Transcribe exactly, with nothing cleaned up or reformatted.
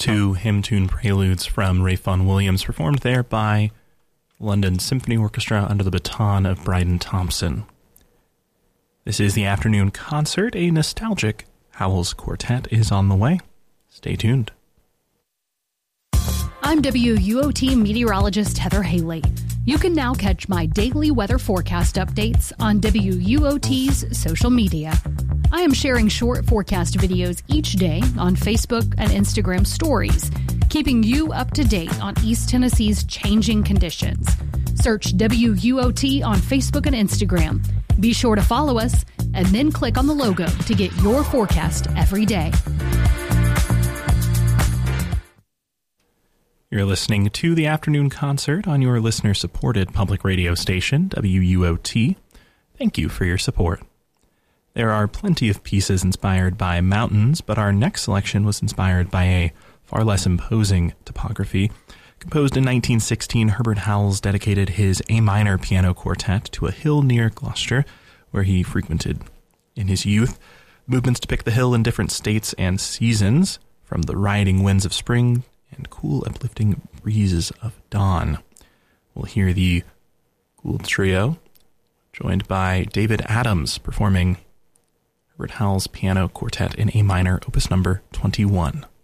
two hymn tune preludes from Ralph Vaughan Williams, performed there by London Symphony Orchestra under the baton of Bryden Thompson. This is the afternoon concert. A nostalgic Howells quartet is on the way. Stay tuned. I'm W U O T meteorologist Heather Haley. You can now catch my daily weather forecast updates on W U O T's social media. I am sharing short forecast videos each day on Facebook and Instagram stories, keeping you up to date on East Tennessee's changing conditions. Search W U O T on Facebook and Instagram. Be sure to follow us and then click on the logo to get your forecast every day. You're listening to the afternoon concert on your listener-supported public radio station, W U O T. Thank you for your support. There are plenty of pieces inspired by mountains, but our next selection was inspired by a far less imposing topography. Composed in nineteen sixteen, Herbert Howells dedicated his A minor piano quartet to a hill near Gloucester, where he frequented in his youth. Movements depict the hill in different states and seasons, from the rioting winds of spring and cool, uplifting breezes of dawn. We'll hear the Gould Trio, joined by David Adams, performing Herbert Howells Piano Quartet in A minor, opus number twenty-one.